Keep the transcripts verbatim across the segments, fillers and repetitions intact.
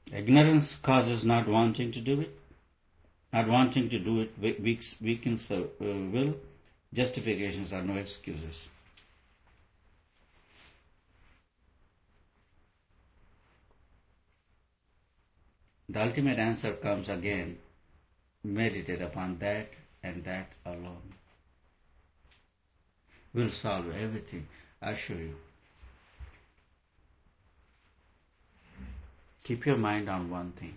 Ignorance causes not wanting to do it. Not wanting to do it weakens the uh, will. Justifications are no excuses. The ultimate answer comes again. Meditate upon that and that alone. Will solve everything, I assure you. Keep your mind on one thing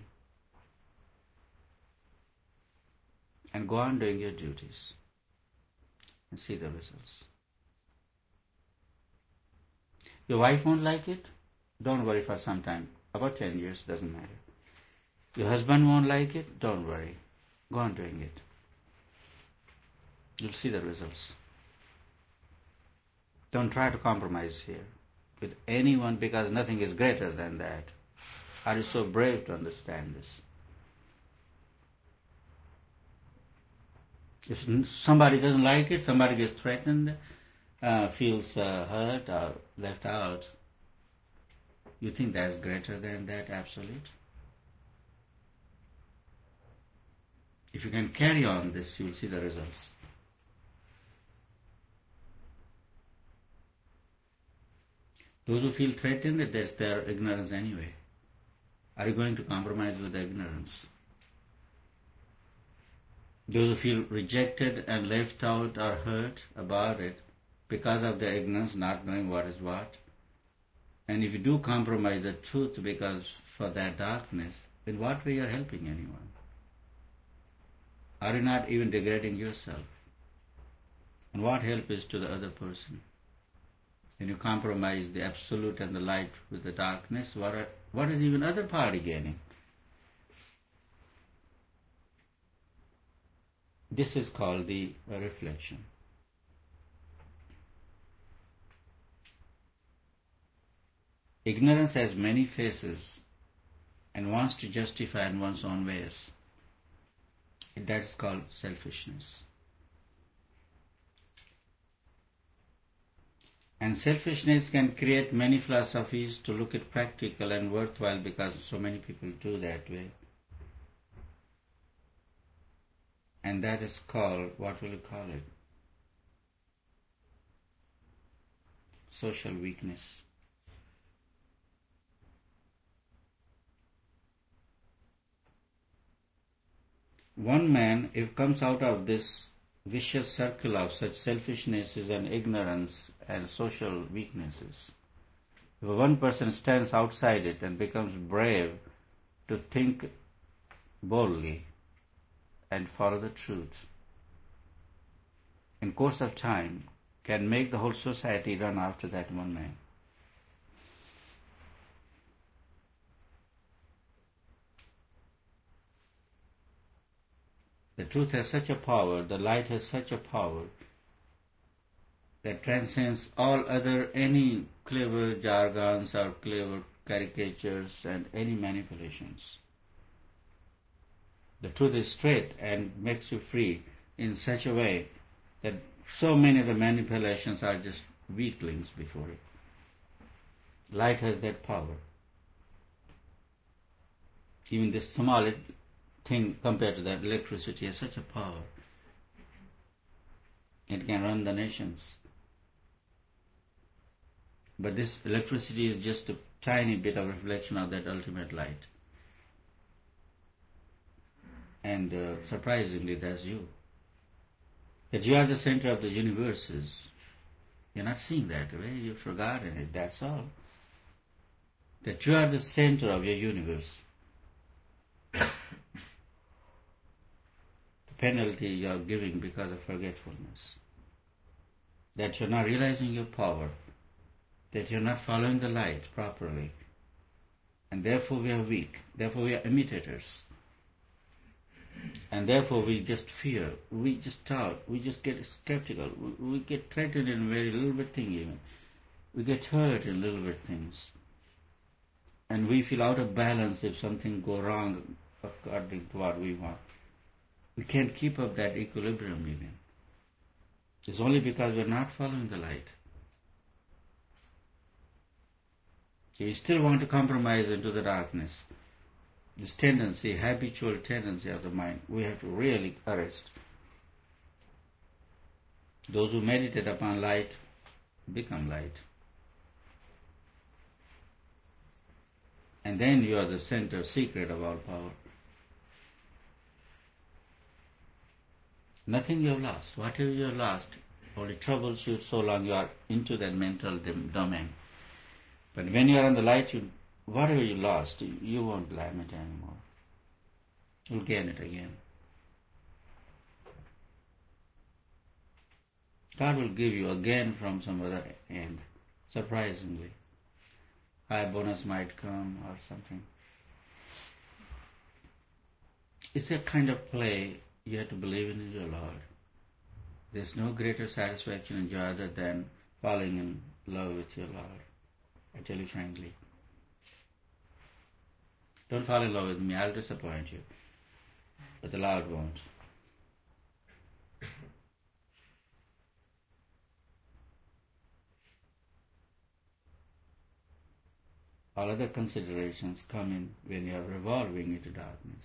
and go on doing your duties and see the results. Your wife won't like it? Don't worry for some time. About ten years, doesn't matter. Your husband won't like it? Don't worry. Go on doing it. You'll see the results. Don't try to compromise here with anyone because nothing is greater than that. Are you so brave to understand this? If somebody doesn't like it, somebody gets threatened, uh, feels uh, hurt or left out, you think that's greater than that absolute? If you can carry on this, you will see the results. Those who feel threatened, that's their ignorance anyway. Are you going to compromise with the ignorance? Those who feel rejected and left out or hurt about it because of their ignorance, not knowing what is what. And if you do compromise the truth because for that darkness, in what way you are helping anyone? Are you not even degrading yourself? And what help is to the other person? When you compromise the absolute and the light with the darkness, what, are, what is even other party gaining? This is called the uh, reflection. Ignorance has many faces and wants to justify in one's own ways. That is called selfishness. And selfishness can create many philosophies to look at practical and worthwhile because so many people do that way. And that is called, what will you call it? Social weakness. One man, if comes out of this vicious circle of such selfishnesses and ignorance and social weaknesses, if one person stands outside it and becomes brave to think boldly and follow the truth, in course of time can make the whole society run after that one man. The truth has such a power, the light has such a power that transcends all other, any clever jargons or clever caricatures and any manipulations. The truth is straight and makes you free in such a way that so many of the manipulations are just weaklings before it. Light has that power. Even this small thing compared to that electricity has such a power. It can run the nations. But this electricity is just a tiny bit of reflection of that ultimate light. And uh, surprisingly, that's you. That you are the center of the universes. You're not seeing that way. You've forgotten it, that's all. That you are the center of your universe. The penalty you are giving because of forgetfulness. That you're not realizing your power. That you're not following the light properly. And therefore we are weak. Therefore we are imitators. And therefore we just fear, we just doubt, we just get skeptical, we, we get threatened in very little bit thing even. We get hurt in little bit things. And we feel out of balance if something go wrong according to what we want. We can't keep up that equilibrium even. It's only because we're not following the light. So we still want to compromise into the darkness. This tendency, habitual tendency of the mind, we have to really arrest. Those who meditate upon light become light. And then you are the center, secret of all power. Nothing you have lost. Whatever you have lost only troubles you so long you are into that mental domain. But when you are on the light, you, whatever you lost, you won't blame it anymore. You'll gain it again. God will give you again from some other end, surprisingly. High bonus might come or something. It's a kind of play. You have to believe in your Lord. There's no greater satisfaction and joy other than falling in love with your Lord. I tell you frankly. Don't fall in love with me, I'll disappoint you. But the Lord won't. All other considerations come in when you are revolving into darkness.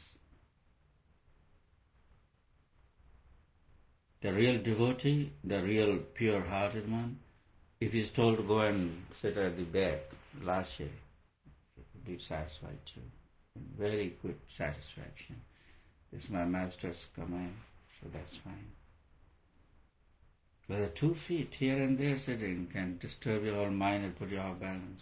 The real devotee, the real pure-hearted one, if he is told to go and sit at the back, last year, he will be satisfied too. Very good satisfaction. It's my master's command, so that's fine. But the two feet here and there sitting can disturb your whole mind and put you off balance.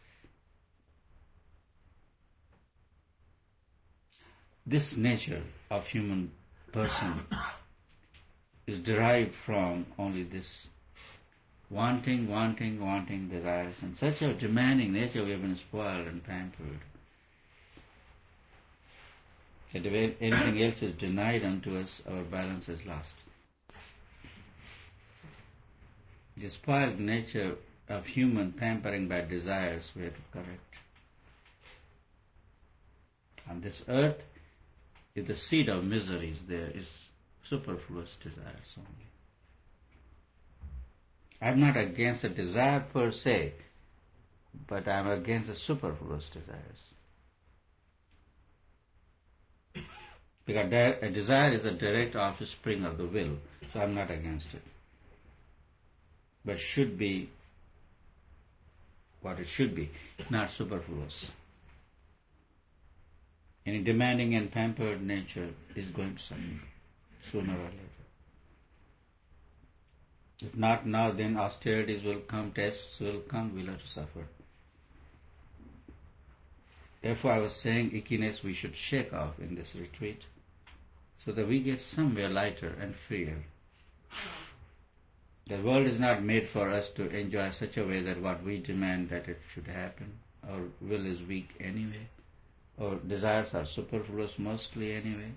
This nature of human person is derived from only this wanting, wanting, wanting desires, and such a demanding nature we have been spoiled and pampered. That if anything else is denied unto us, our balance is lost. The spoiled nature of human pampering by desires we have to correct. On this earth, if the seed of miseries there is superfluous desires only. I'm not against a desire per se, but I'm against the superfluous desires. Because a desire is a direct offspring of the will, so I'm not against it. But should be what it should be, not superfluous. Any demanding and pampered nature is going to suffer sooner or later. If not now, then austerities will come, tests will come, we'll have to suffer. Therefore I was saying ickiness we should shake off in this retreat so that we get somewhere lighter and freer. The world is not made for us to enjoy such a way that what we demand that it should happen. Our will is weak anyway. Our desires are superfluous mostly anyway.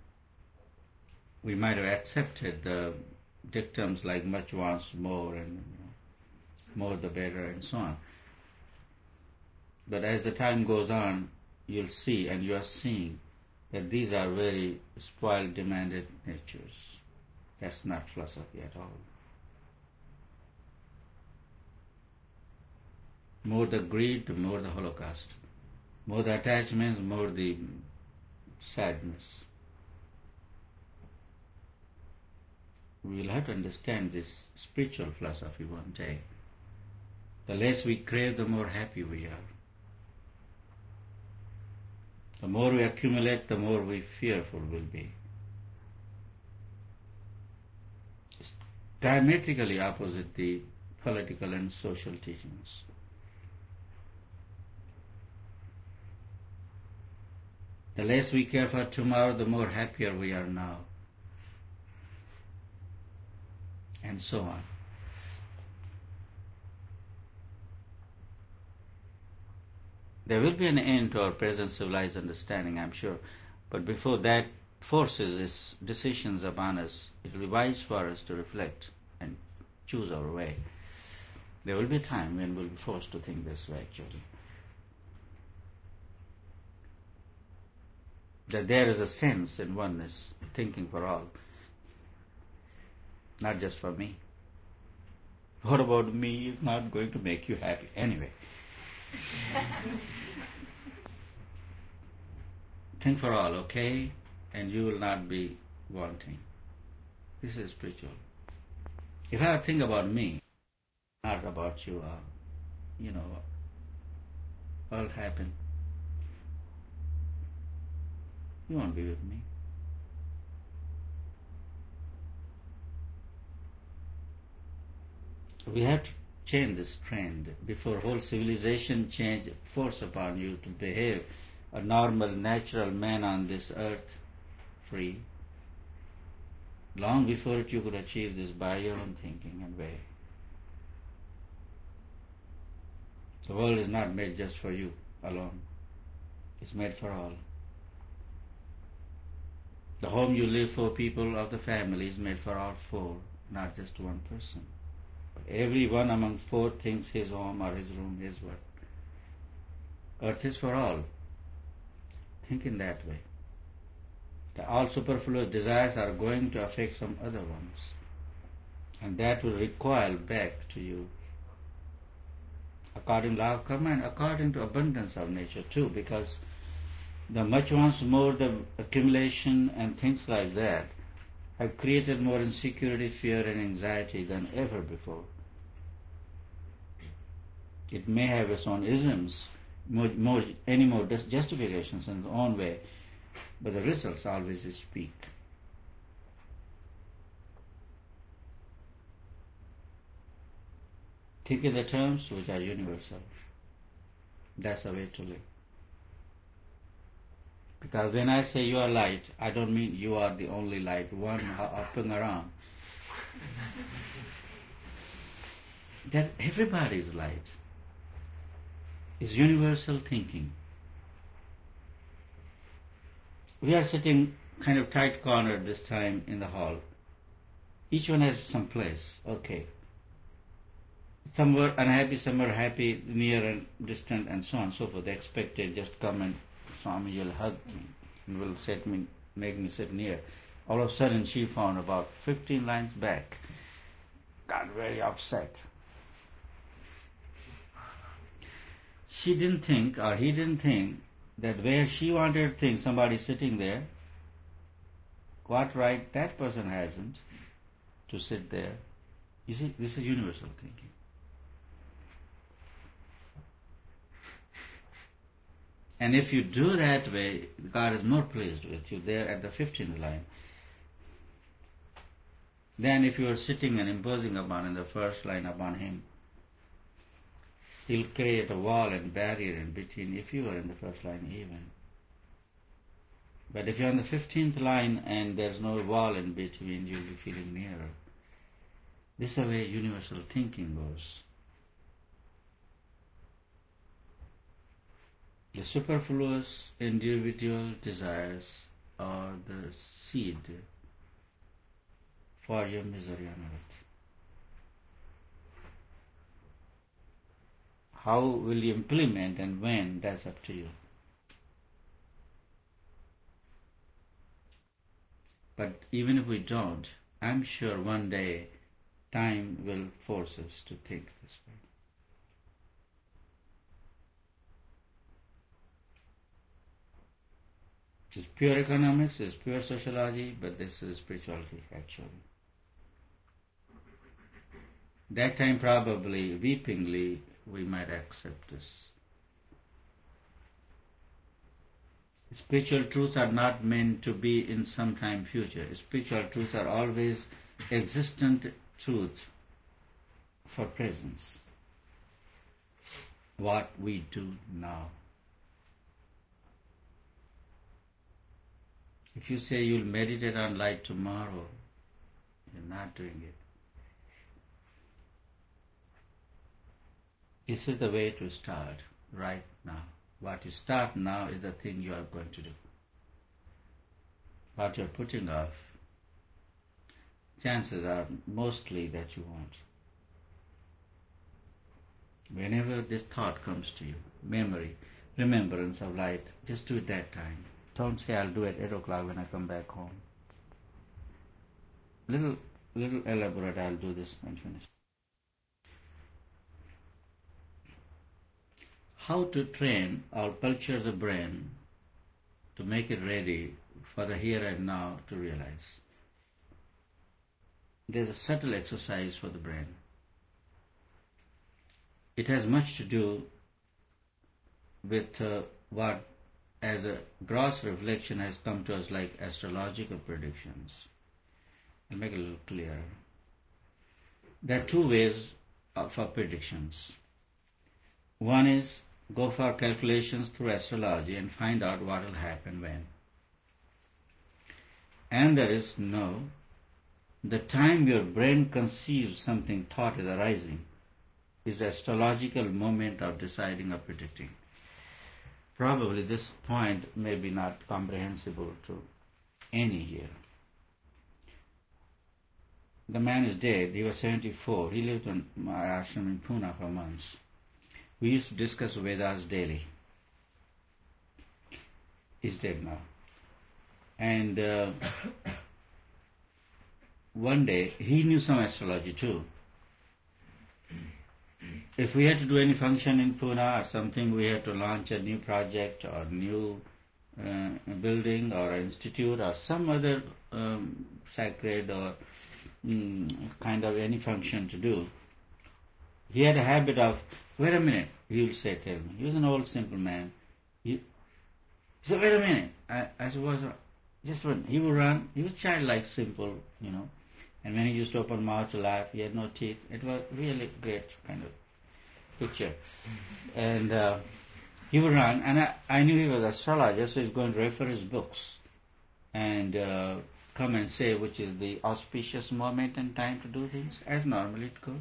We might have accepted the dictums like much wants more and you know, more the better and so on. But as the time goes on, you'll see and you are seeing that these are very spoiled, demanded natures. That's not philosophy at all. More the greed, the more the holocaust. More the attachments, more the sadness. We will have to understand this spiritual philosophy one day. The less we crave, the more happy we are. The more we accumulate, the more we fearful will be. It's diametrically opposite the political and social teachings. The less we care for tomorrow, the more happier we are now. And so on. There will be an end to our present civilized understanding, I'm sure. But before that forces its decisions upon us, it will be wise for us to reflect and choose our way. There will be a time when we'll be forced to think this way, actually. That there is a sense in oneness, thinking for all, not just for me. What about me is not going to make you happy anyway. Think for all, okay? And you will not be wanting. This is spiritual. If I think about me, not about you, uh, you know, all happen. You won't be with me. We have to change this trend before whole civilization change force upon you to behave a normal, natural man on this earth free. Long before it you could achieve this by your own thinking and way. The world is not made just for you alone. It's made for all. The home you live for, people of the family, is made for all four, not just one person. But every one among four thinks his home or his room is what? Earth is for all. Think in that way. The all superfluous desires are going to affect some other ones. And that will recoil back to you. According to law of karma and according to abundance of nature too, because the much wants more, the accumulation and things like that have created more insecurity, fear and anxiety than ever before. It may have its own isms, more, more, any more justifications in its own way, but the results always speak. Think in the terms which are universal. That's the way to live. Because when I say you are light, I don't mean you are the only light, one hopping around. That everybody is light. It's universal thinking. We are sitting kind of tight cornered this time in the hall. Each one has some place, okay. Some were unhappy, some were happy, near and distant, and so on and so forth. They expected just come and Swami, you'll hug me and will set me, make me sit near. All of a sudden she found about fifteen lines back. Got very upset. She didn't think, or he didn't think, that where she wanted to think somebody sitting there, what right that person hasn't to sit there. You see, this is universal thinking. And if you do that way, God is more pleased with you there at the fifteenth line than if you are sitting and imposing upon in the first line upon Him. He'll create a wall and barrier in between if you are in the first line even. But if you're on the fifteenth line and there's no wall in between, you'll be feeling nearer. This is the way universal thinking goes. The superfluous individual desires are the seed for your misery on earth. How will you implement and when, that's up to you. But even if we don't, I'm sure one day time will force us to think this way. It's pure economics, it's pure sociology, but this is spirituality actually. That time probably, weepingly, we might accept this. Spiritual truths are not meant to be in some time future. Spiritual truths are always existent truth for presence. What we do now. If you say you'll meditate on light tomorrow, you're not doing it. This is the way to start right now. What you start now is the thing you are going to do. What you're putting off, chances are mostly that you won't. Whenever this thought comes to you, memory, remembrance of light, just do it that time. Don't say I'll do it at eight o'clock when I come back home. Little, little elaborate, I'll do this and finish. How to train or culture the brain to make it ready for the here and now to realize. There's a subtle exercise for the brain. It has much to do with uh, what, as a gross reflection, has come to us like astrological predictions. I'll make it a little clearer. There are two ways uh, for predictions. One is go for calculations through astrology and find out what will happen when. And there is no, the time your brain conceives something, thought is arising, is the astrological moment of deciding or predicting. Probably this point may be not comprehensible to any here. The man is dead. He was seventy-four. He lived in my ashram in Pune for months. We used to discuss Vedas daily. He's dead now. And uh, one day, he knew some astrology too. If we had to do any function in Pune or something, we had to launch a new project or new uh, building or institute or some other um, sacred or mm, kind of any function to do. He had a habit of, wait a minute, he would say, tell me. He was an old, simple man. He, he said, wait a minute. I, I said, what's wrong? Just one. He would run. He was childlike, simple, you know. And when he used to open mouth to laugh, he had no teeth. It was really great kind of picture. Mm-hmm. And uh, he would run, and I, I knew he was an astrologer, so he's going to refer his books and uh, come and say which is the auspicious moment and time to do things, as normally it goes.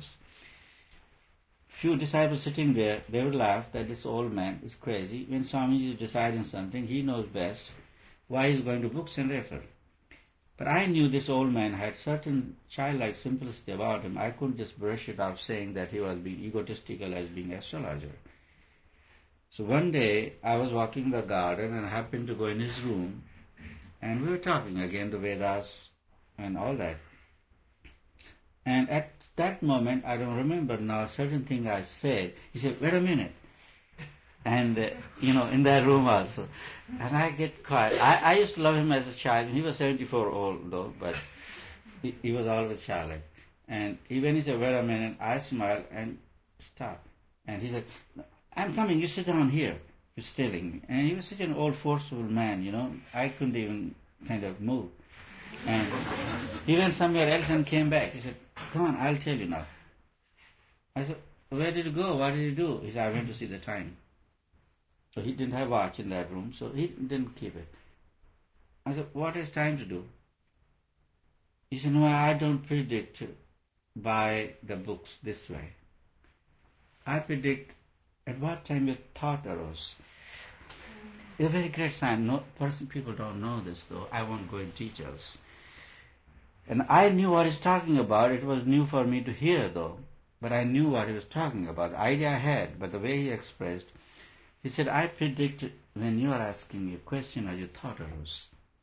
Few disciples sitting there, they would laugh that this old man is crazy. When Swamiji is deciding something, he knows best why he's going to books and refer. But I knew this old man had certain childlike simplicity about him. I couldn't just brush it off saying that he was being egotistical as being an astrologer. So one day I was walking the garden and I happened to go in his room and we were talking again the Vedas and all that. And at that moment, I don't remember now, a certain thing I said. He said, wait a minute. And, uh, you know, in that room also. And I get quiet. I, I used to love him as a child. He was seventy-four old though, but he, he was always childlike. And he, when he said, wait a minute, I smiled and stopped. And he said, I'm coming, you sit down here. You're stealing me. And he was such an old, forceful man, you know. I couldn't even kind of move. And he went somewhere else and came back. He said, come on, I'll tell you now. I said, where did you go? What did you do? He said, I went to see the time. So he didn't have watch in that room, so he didn't keep it. I said, what is time to do? He said, no, I don't predict by the books this way. I predict at what time your thought arose. It's a very great sign. No, person, people don't know this though. I won't go into details. And I knew what he's talking about. It was new for me to hear though. But I knew what he was talking about. The idea I had, but the way he expressed, he said, I predict when you are asking me a question or your thought arose.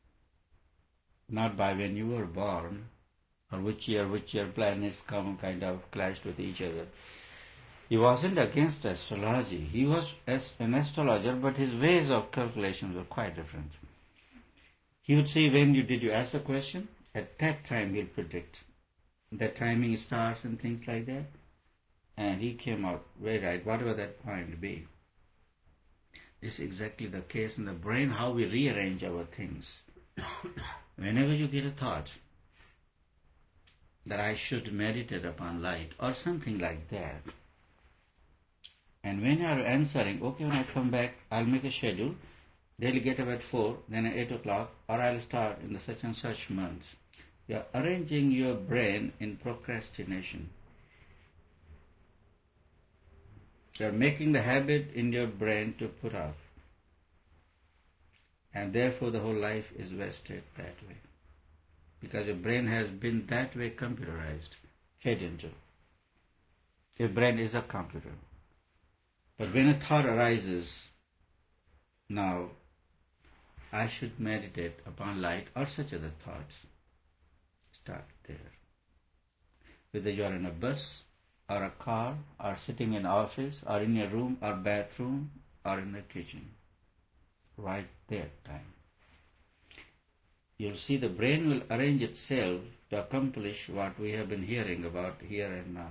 Not by when you were born, or which year, which year planets come kind of clashed with each other. He wasn't against astrology. He was an astrologer, but his ways of calculations were quite different. He would say, when you did you ask the question? At that time he'll predict. The timing stars and things like that. And he came out very right, whatever that point be. This is exactly the case in the brain, how we rearrange our things. Whenever you get a thought that I should meditate upon light or something like that, and when you are answering, okay, when I come back, I'll make a schedule, daily get up at four, then at eight o'clock, or I'll start in the such and such month. You are arranging your brain in procrastination. You are making the habit in your brain to put off. And therefore the whole life is wasted that way. Because your brain has been that way computerized, fed into. Your brain is a computer. But when a thought arises, now, I should meditate upon light or such other thoughts. Start there. Whether you are in a bus or a car or sitting in office or in your room or bathroom or in the kitchen. Right there time. you'll see the brain will arrange itself to accomplish what we have been hearing about here and now.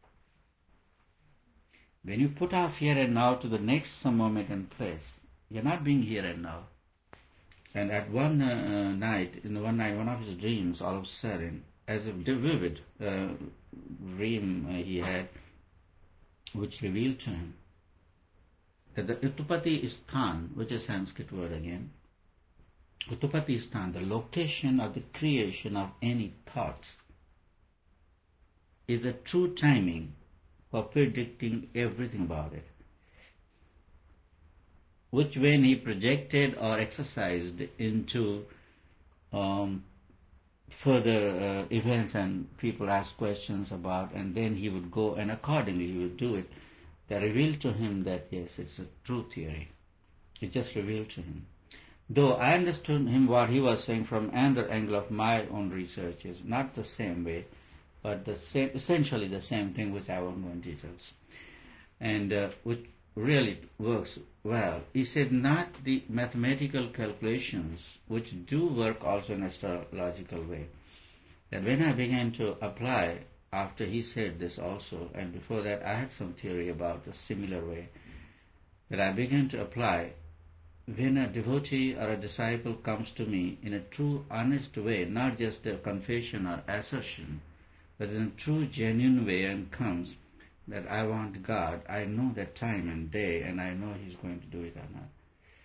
When you put off here and now to the next some moment and place, you're not being here and now. And at one uh, night, in one night, one of his dreams, all of a sudden, as a vivid uh, dream uh, he had, which revealed to him that the Utpatti Sthan, which is Sanskrit word again, Utpatti Sthan, the location of the creation of any thought, is the true timing for predicting everything about it, which when he projected or exercised into um, further uh, events and people asked questions about, and then he would go and accordingly he would do it, that revealed to him that yes, it's a true theory. It just revealed to him. Though I understood him what he was saying from another angle of my own researches, not the same way, but the same, essentially the same thing, which I won't go into details, and uh, which really works well. He said not the mathematical calculations, which do work also in astrological way. That when I began to apply, after he said this also, and before that I had some theory about a similar way, that I began to apply. When a devotee or a disciple comes to me in a true, honest way, not just a confession or assertion, but in a true, genuine way, and comes that I want God, I know that time and day, and I know He's going to do it or not.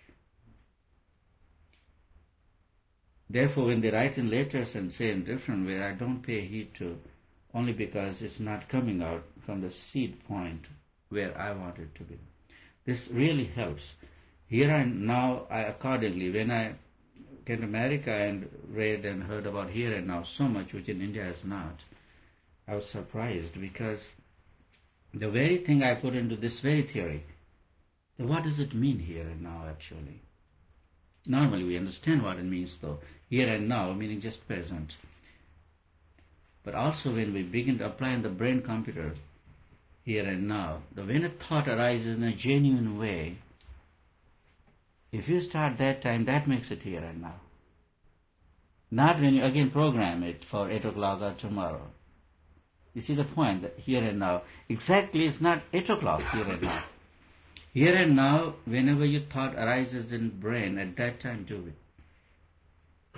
Therefore, when they write in letters and say in different way, I don't pay heed to, only because it's not coming out from the seed point where I want it to be. This really helps. Here and now, I accordingly, when I came to America and read and heard about here and now so much, which in India is not, I was surprised, because the very thing I put into this very theory, what does it mean here and now actually? Normally we understand what it means though, here and now meaning just present. But also when we begin to apply in the brain computer, here and now, the when a thought arises in a genuine way, if you start that time, that makes it here and now. Not when you again program it for eight o'clock or tomorrow. You see the point, that here and now, exactly it's not eight o'clock here and now. Here and now, whenever your thought arises in brain, at that time do it.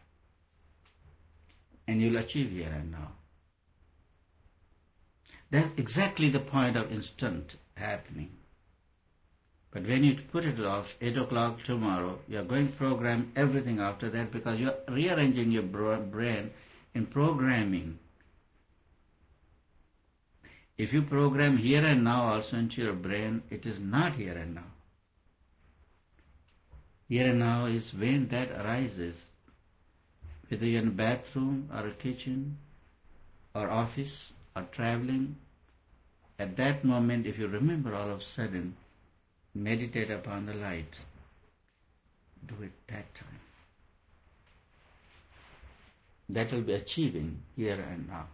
And you'll achieve here and now. That's exactly the point of instant happening. But when you put it off, eight o'clock tomorrow, you're going to program everything after that, because you're rearranging your brain in programming. If you program here and now also into your brain, it is not here and now. Here and now is when that arises, whether you're in a bathroom or a kitchen or office or traveling. At that moment, if you remember all of a sudden, meditate upon the light. Do it that time. That will be achieving here and now.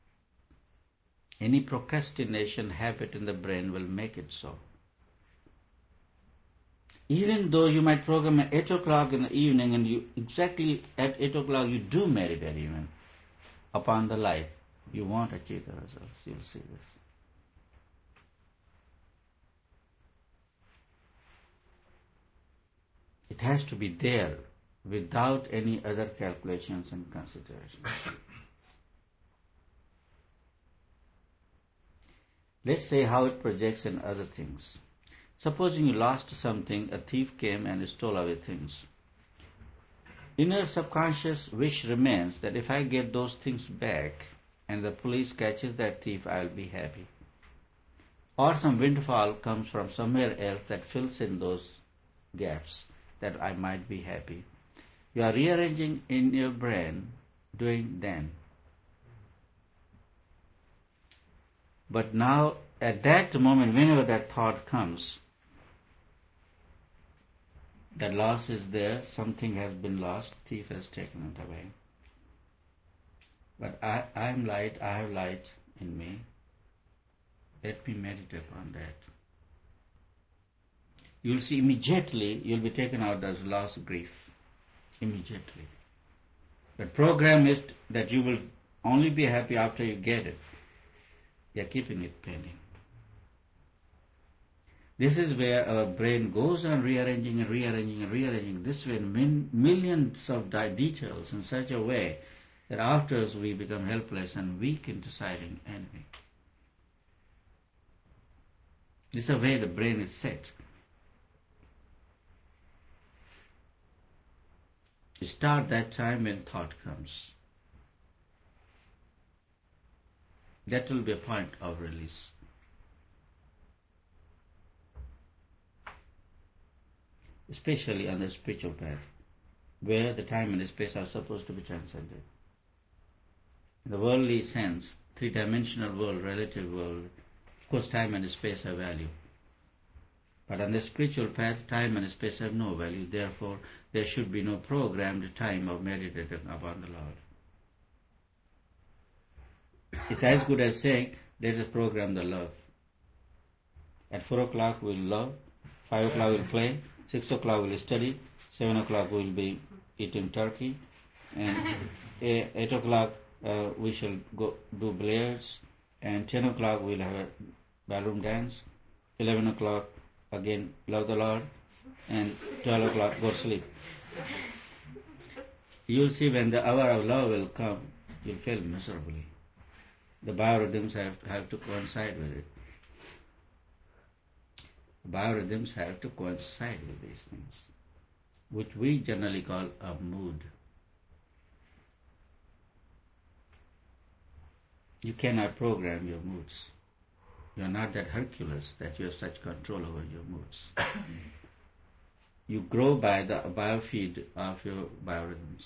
Any procrastination habit in the brain will make it so. Even though you might program at eight o'clock in the evening, and you exactly at eight o'clock you do meditate even upon the light, you won't achieve the results. You'll see this. It has to be there without any other calculations and considerations. Let's say how it projects in other things. Supposing you lost something, a thief came and stole away things. Inner subconscious wish remains that if I get those things back and the police catches that thief, I'll be happy. Or some windfall comes from somewhere else that fills in those gaps, that I might be happy. You are rearranging in your brain, doing then. But now, at that moment, whenever that thought comes, that loss is there, something has been lost, thief has taken it away. But I, I am light, I have light in me. Let me meditate on that. You'll see immediately, you'll be taken out as loss, grief. Immediately. But program is that you will only be happy after you get it. You are keeping it pending. This is where our brain goes on rearranging and rearranging and rearranging this way min- millions of di- details in such a way that afterwards we become helpless and weak in deciding anything. This is the way the brain is set. You start that time when thought comes. That will be a point of release. Especially on the spiritual path, where the time and the space are supposed to be transcended. In the worldly sense, three-dimensional world, relative world, of course time and space have value. But on the spiritual path, time and space have no value. Therefore, there should be no programmed time of meditating upon the Lord. It's as good as saying, let us program the love. At four o'clock we'll love, five o'clock we'll play, six o'clock we'll study, seven o'clock we'll be eating turkey, and eight o'clock uh, we shall go do billiards, and ten o'clock we'll have a ballroom dance, eleven o'clock again love the Lord, and twelve o'clock go to sleep. You'll see when the hour of love will come, you'll fail miserably. The biorhythms have, have to coincide with it. The biorhythms have to coincide with these things, which we generally call a mood. You cannot program your moods. You are not that Hercules that you have such control over your moods. You grow by the biofeed of your biorhythms.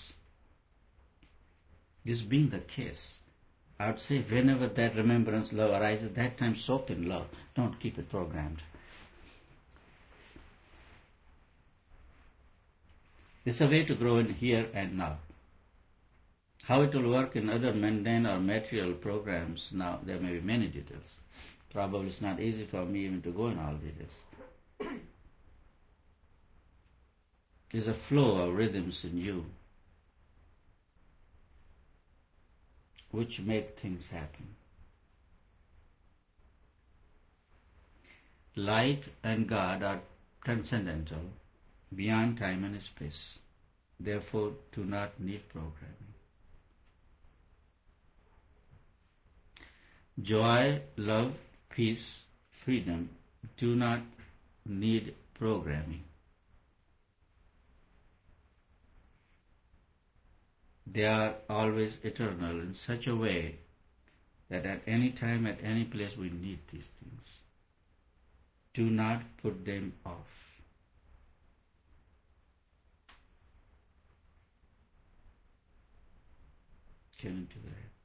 This being the case, I would say whenever that remembrance love arises, that time soak in love. Don't keep it programmed. This is a way to grow in here and now. How it will work in other mundane or material programs, now there may be many details. Probably it's not easy for me even to go in all details. There's a flow of rhythms in you which make things happen. Light and God are transcendental, beyond time and space, therefore do not need programming. Joy, love, peace, freedom do not need programming. They are always eternal in such a way that at any time, at any place, we need these things. Do not put them off. Turn to that.